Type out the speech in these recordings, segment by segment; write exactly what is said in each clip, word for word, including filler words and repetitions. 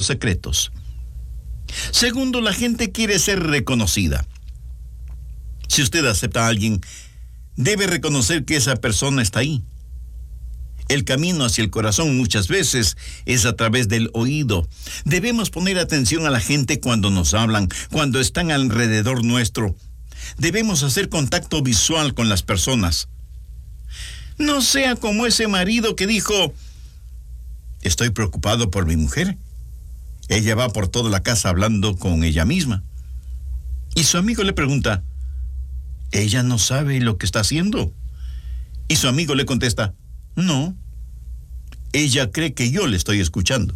secretos. Segundo, la gente quiere ser reconocida. Si usted acepta a alguien, debe reconocer que esa persona está ahí. El camino hacia el corazón muchas veces es a través del oído. Debemos poner atención a la gente cuando nos hablan, cuando están alrededor nuestro. Debemos hacer contacto visual con las personas. No sea como ese marido que dijo: estoy preocupado por mi mujer. Ella va por toda la casa hablando con ella misma. Y su amigo le pregunta: ¿ella no sabe lo que está haciendo? Y su amigo le contesta: no, ella cree que yo le estoy escuchando.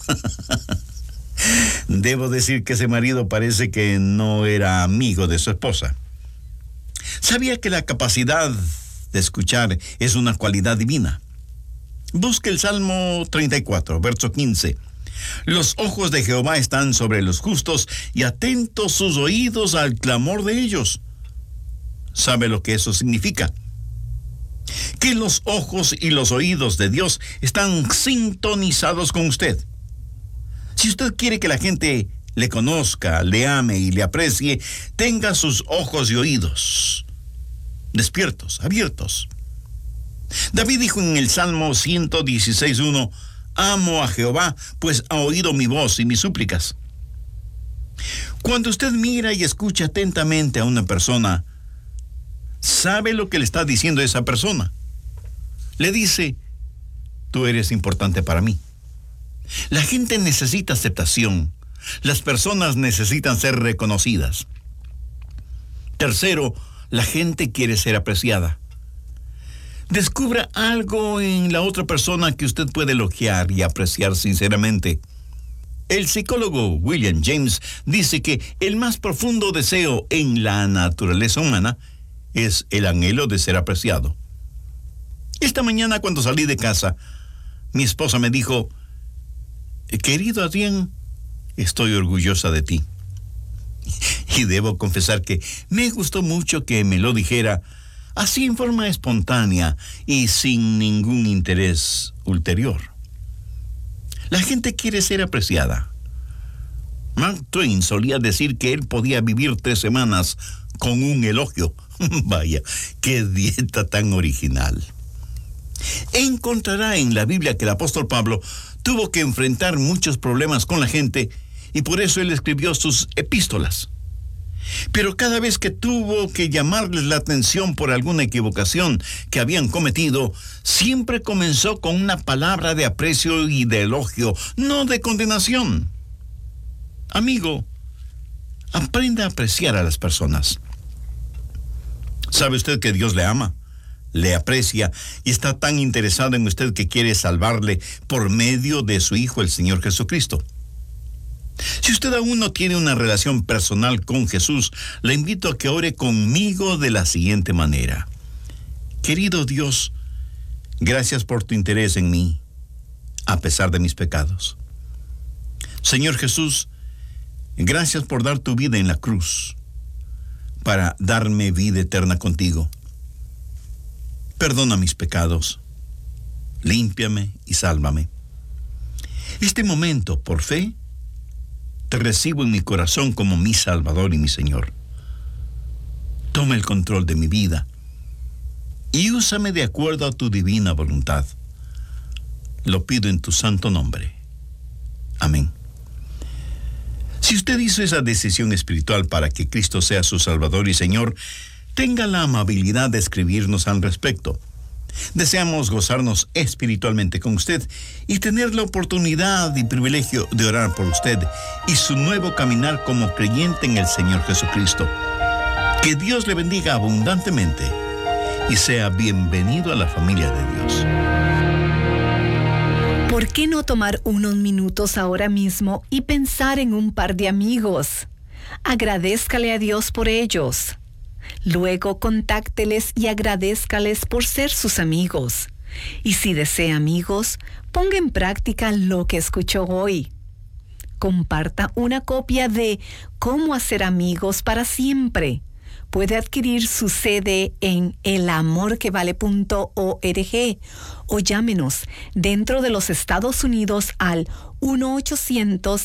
Debo decir que ese marido parece que no era amigo de su esposa. ¿Sabía que la capacidad de escuchar es una cualidad divina? Busque el Salmo treinta y cuatro, verso quince. Los ojos de Jehová están sobre los justos y atentos sus oídos al clamor de ellos. ¿Sabe lo que eso significa? Que los ojos y los oídos de Dios están sintonizados con usted. Si usted quiere que la gente le conozca, le ame y le aprecie, tenga sus ojos y oídos despiertos, abiertos. David dijo en el Salmo ciento dieciséis, uno: amo a Jehová, pues ha oído mi voz y mis súplicas. Cuando usted mira y escucha atentamente a una persona, ¿sabe lo que le está diciendo esa persona? Le dice: tú eres importante para mí. La gente necesita aceptación. Las personas necesitan ser reconocidas. Tercero, la gente quiere ser apreciada. Descubra algo en la otra persona que usted puede elogiar y apreciar sinceramente. El psicólogo William James dice que el más profundo deseo en la naturaleza humana es el anhelo de ser apreciado. Esta mañana, cuando salí de casa, mi esposa me dijo: querido Adrián, estoy orgullosa de ti. Y debo confesar que me gustó mucho que me lo dijera así en forma espontánea y sin ningún interés ulterior. La gente quiere ser apreciada. Mark Twain solía decir que él podía vivir tres semanas con un elogio. Vaya, qué dieta tan original. Encontrará en la Biblia que el apóstol Pablo tuvo que enfrentar muchos problemas con la gente y por eso él escribió sus epístolas. Pero cada vez que tuvo que llamarles la atención por alguna equivocación que habían cometido, siempre comenzó con una palabra de aprecio y de elogio, no de condenación. Amigo, aprenda a apreciar a las personas. ¿Sabe usted que Dios le ama, le aprecia y está tan interesado en usted que quiere salvarle por medio de su Hijo, el Señor Jesucristo? Si usted aún no tiene una relación personal con Jesús, le invito a que ore conmigo de la siguiente manera. Querido Dios, gracias por tu interés en mí, a pesar de mis pecados. Señor Jesús, gracias por dar tu vida en la cruz, para darme vida eterna contigo. Perdona mis pecados, límpiame y sálvame. Este momento, por fe, te recibo en mi corazón como mi Salvador y mi Señor. Toma el control de mi vida y úsame de acuerdo a tu divina voluntad. Lo pido en tu santo nombre. Amén. Si usted hizo esa decisión espiritual para que Cristo sea su Salvador y Señor, tenga la amabilidad de escribirnos al respecto. Deseamos gozarnos espiritualmente con usted y tener la oportunidad y privilegio de orar por usted y su nuevo caminar como creyente en el Señor Jesucristo. Que Dios le bendiga abundantemente y sea bienvenido a la familia de Dios. ¿Por qué no tomar unos minutos ahora mismo y pensar en un par de amigos? Agradézcale a Dios por ellos. Luego contácteles y agradézcales por ser sus amigos. Y si desea amigos, ponga en práctica lo que escuchó hoy. Comparta una copia de Cómo hacer amigos para siempre. Puede adquirir su C D en el amor que vale punto org o llámenos dentro de los Estados Unidos al uno ochocientos